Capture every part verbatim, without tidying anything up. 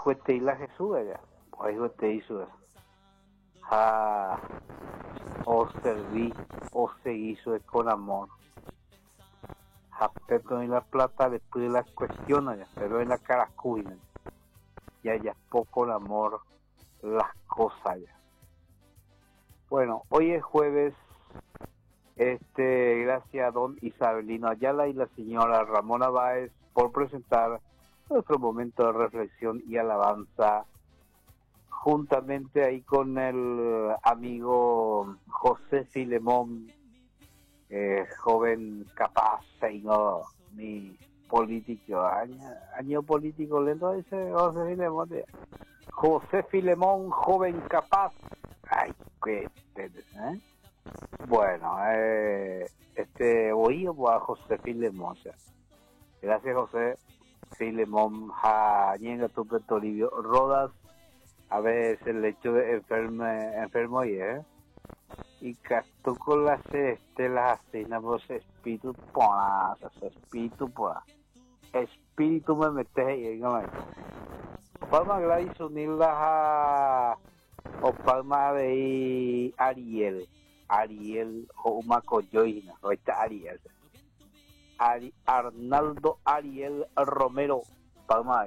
juete y la Jesús allá, ahí juete hizo eso. Ah, o serví, o se hizo con amor. Pero en la plata después de las cuestiones, pero en la cara cuidan. Ya ya poco el amor, las cosas ya. Bueno, hoy es jueves. Este, gracias a don Isabelino Ayala y la señora Ramona Báez por presentar nuestro momento de reflexión y alabanza, juntamente ahí con el amigo José Filemón, eh, joven capaz, señor, mi político, año, año político lento ese José Filemón, José Filemón, joven capaz, ay, qué, ¿eh? Bueno, eh, este oído a José Filemón, o sea, gracias José Filemón, ja, ñenga tu Toribio Rodas, a veces el hecho de enfermo, enfermo y eh, y casto con las estelas así, vos espíritu, pues, espíritu, pues, espíritu me metes ahí, ¿no? Palma Gladys unirlas a, o Palma de Ariel. Ariel o Macoyoina, ahorita Ariel. Ari, Arnaldo Ariel Romero, Palma.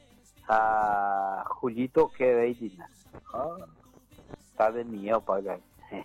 A Julito que de Idina. Ah, está de miedo, Palma.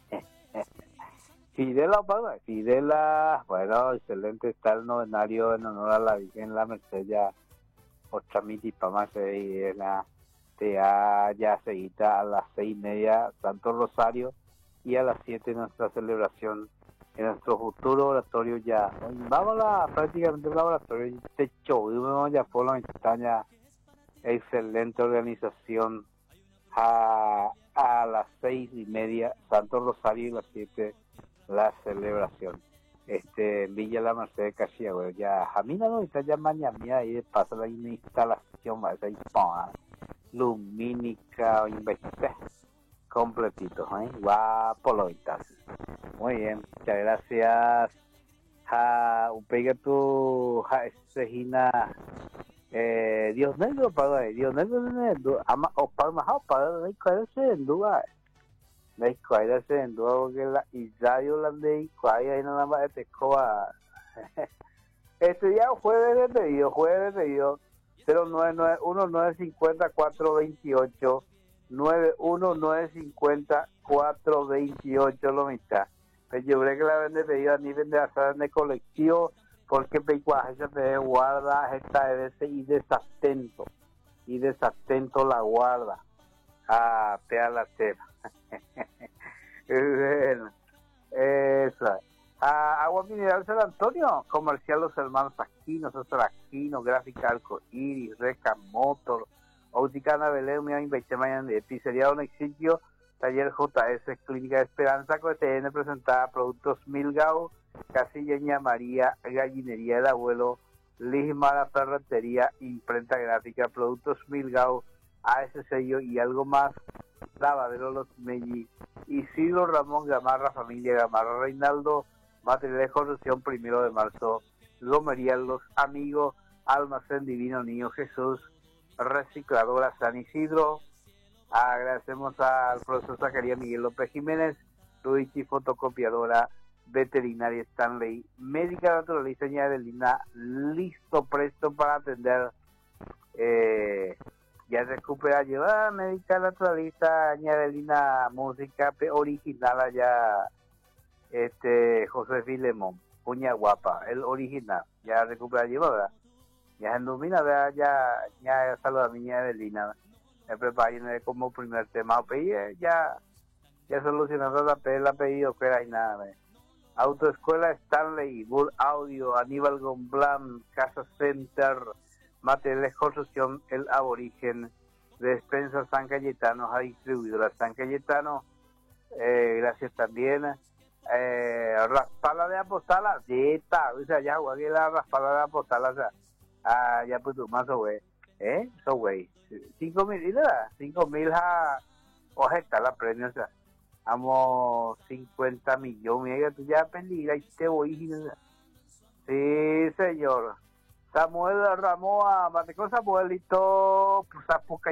Fidela, Palma. Fidela, bueno, excelente, está el novenario en honor a la Virgen La Merced, ya otra miti, Palma, se la ya, ya seguida a las seis y media, Santo Rosario. Y a las siete nuestra celebración en nuestro futuro oratorio ya. Vamos a prácticamente un laboratorio de show, vamos ya por la montaña, excelente organización. A, a las seis y media Santo Rosario y a las siete la celebración. Este, en Villa La Merced de Cachiagüe, ya Jamina no está ya mañana ahí pasa la instalación, va a ser lumínica, invertida. Completito, ¿eh? Guapo lo estás. Muy bien, muchas gracias. Ja, un pega tu ja sejina eh Dios negro para Dios negro ama o palma ha para de caerse en duda. De caerse en duda porque la Israel holandés cae ahí nada más este coa. Este día jueves de pedido, jueves de pedido cero nueve nueve uno nueve cinco cuatro dos ocho nueve uno nueve cinco cuatro dos ocho lo mitad. Pero yo creo que la vende pedido a nivel de hacer de colectivo porque pecuaje se te guarda esta veces y desatento y desatento la guarda a pea la tela. Bueno, esa. Ah, agua mineral San Antonio, comercial Los Hermanos Aquinos, César Aquino, Gráfica Arcoiris, Reca Motor, Auticana Belén, Mía Inveitemayan de Pizzería Don Exitio, Taller J S, Clínica de Esperanza, C T N presentada Productos Milgao, Casilla María, Gallinería del Abuelo, Lisma la Ferretería, Imprenta Gráfica, Productos Milgao, A S Sello y algo más, Lavadero Los Melli, Isidro Ramón Gamarra, Familia Gamarra, Reinaldo, Material de Construcción, Primero de Marzo, Lomería Los Amigos, Almacén Divino Niño Jesús, Recicladora San Isidro. Agradecemos al profesor Zacarías Miguel López Jiménez, Luigi Fotocopiadora, Veterinaria Stanley, Médica Naturalista Ña Adelina, listo, presto para atender. Eh, ya recupera llevada Médica Naturalista Ña Adelina, música original allá, este José Filemón, Puña Guapa, el original, ya recupera llevada. Ya en domina, ya ya saluda a mi Ña Adelina. Me preparé como primer tema, ya ya solucionando la el apellido que era y nada. Autoescuela Stanley, Bull Audio, Aníbal Gomblán, Casa Center, Materiales de Construcción, El Aborigen, Despensa San Cayetano, a distribuidora San Cayetano, eh, gracias también. Eh, Raspala de Apostala, dieta, o sea, ya jugué la Raspala de Apostala, o sea, ah, ya pues tu más güey, ¿eh? Eso güey, cinco mil, y nada, cinco mil a, oje, está la premio, o sea, vamos cincuenta millones, mira, tú ya peligra y te voy, o sea. Sí, señor. Samuel Ramoa, Matecón Samuelito, pues,